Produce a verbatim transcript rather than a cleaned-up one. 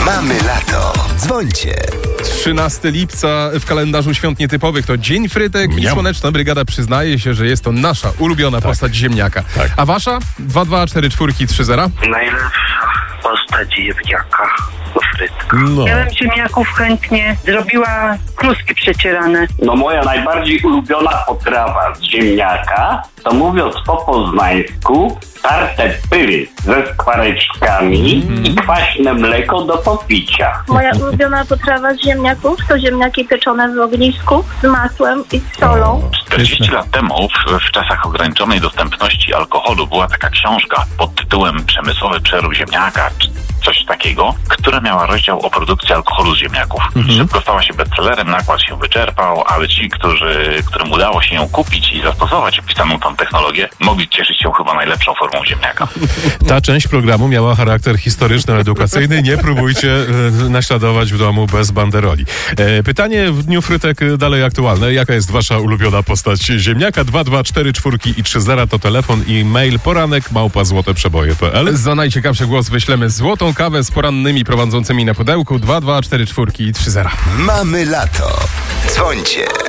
Mamy lato. Dzwońcie. trzynastego lipca w kalendarzu świąt nietypowych to Dzień Frytek i Miam. Słoneczna Brygada przyznaje się, że jest to nasza ulubiona postać ziemniaka. Tak. A wasza? dwa dwa cztery cztery trzy zero. Najlepsza postać ziemniaka do frytka. No. Ja bym ziemniaków chętnie zrobiła kluski przecierane. No moja najbardziej ulubiona potrawa z ziemniaka, to mówiąc po poznańsku, tarte pyry ze skwareczkami i kwaśne mleko do popicia. Moja ulubiona potrawa z ziemniaków to ziemniaki pieczone w ognisku z masłem i z solą. czterdzieści lat temu, w, w czasach ograniczonej dostępności alkoholu, była taka książka pod tytułem Przemysłowy przerób ziemniaka, czy coś takiego, która miała rozdział o produkcji alkoholu z ziemniaków. Szybko stała się bestsellerem, nakład się wyczerpał, ale ci, którzy, którym udało się ją kupić i zastosować opisaną tam technologię, mogli cieszyć się chyba najlepszą formą ziemniaka. Ta część programu miała charakter historyczno-edukacyjny. Nie próbujcie e, naśladować w domu bez banderoli. E, pytanie w Dniu Frytek dalej aktualne. Jaka jest wasza ulubiona postać ziemniaka? dwa dwa cztery cztery i trzy zero to telefon i mail poranek małpa złoteprzeboje kropka p l. Za najciekawszy głos wyślemy złotą kawę z porannymi prowadzącymi na pudełku dwa dwa cztery cztery i trzy zero. Mamy lato. Dzwońcie.